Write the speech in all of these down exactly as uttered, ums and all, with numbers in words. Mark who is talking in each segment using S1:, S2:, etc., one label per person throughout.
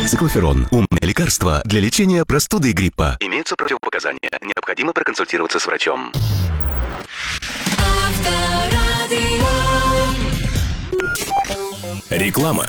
S1: Циклоферон – умное лекарство для лечения простуды и гриппа. Имеются противопоказания. Необходимо проконсультироваться с врачом.
S2: Реклама.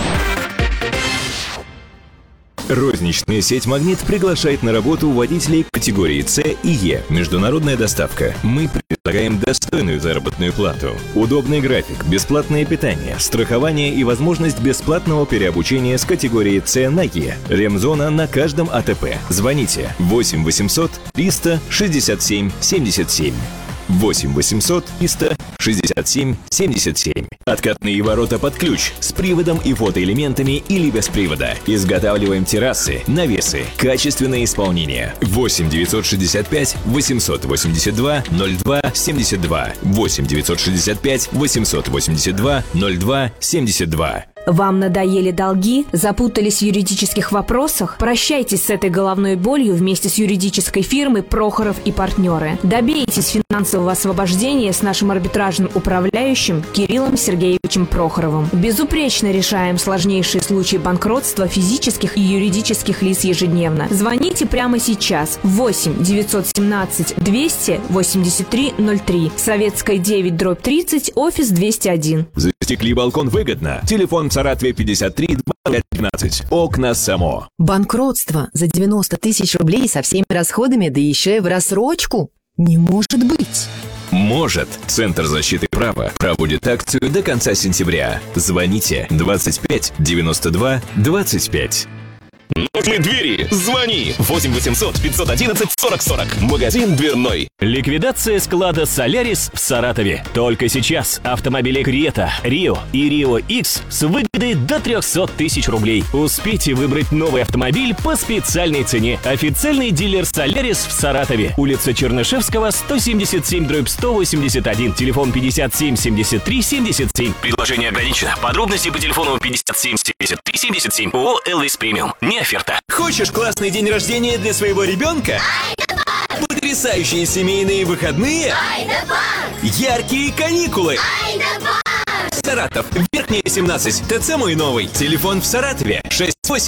S2: Розничная сеть «Магнит» приглашает на работу водителей категории С и Е. Международная доставка. Мы предлагаем достойную заработную плату, удобный график, бесплатное питание, страхование и возможность бесплатного переобучения с категории С на Е. Ремзона на каждом АТП. Звоните восемь восемьсот триста шестьдесят семь семьдесят семь. восемь восемьсот триста шестьдесят семь семьдесят семь. Откатные ворота под ключ с приводом и фотоэлементами или без привода. Изготавливаем террасы, навесы. Качественное исполнение. восемь девятьсот шестьдесят пять восемьсот восемьдесят два ноль два семьдесят два. восемь девятьсот шестьдесят пять восемьсот восемьдесят два ноль два семьдесят два.
S3: Вам надоели долги? Запутались в юридических вопросах? Прощайтесь с этой головной болью вместе с юридической фирмой «Прохоров и партнеры». Добейтесь финансового освобождения с нашим арбитражным управляющим Кириллом Сергеевичем Прохоровым. Безупречно решаем сложнейшие случаи банкротства физических и юридических лиц ежедневно. Звоните прямо сейчас. восемь девятьсот семнадцать двести восемьдесят три ноль три. Советская девять дробь тридцать, офис двести один.
S2: Застекли балкон выгодно. Телефон в Саратове пятьдесят три двадцать пять тринадцать. Окна САМО.
S4: Банкротство за девяносто тысяч рублей со всеми расходами, да еще и в рассрочку? Не может быть.
S2: Может. Центр защиты права проводит акцию до конца сентября. Звоните двадцать пять девяносто два двадцать пять.
S5: Нужны двери? Звони! восемь восемьсот пятьсот одиннадцать сорок сорок. Магазин дверной.
S6: Ликвидация склада «Солярис» в Саратове. Только сейчас автомобили «Крета», «Рио» и «Рио Икс» с выгодой до триста тысяч рублей. Успейте выбрать новый автомобиль по специальной цене. Официальный дилер «Солярис» в Саратове. Улица Чернышевского, сто семьдесят семь дробь сто восемьдесят один. Телефон пятьдесят семь семьдесят три семьдесят семь.
S5: Предложение ограничено. Подробности по телефону пятьдесят семь семьдесят три семьдесят семь. ООО «Элвис Премиум». Не оферта.
S7: Хочешь классный день рождения для своего ребенка? Потрясающие семейные выходные? Яркие каникулы? Саратов, Верхняя семнадцать, ТЦ «Мой новый». Телефон в Саратове шесть восемь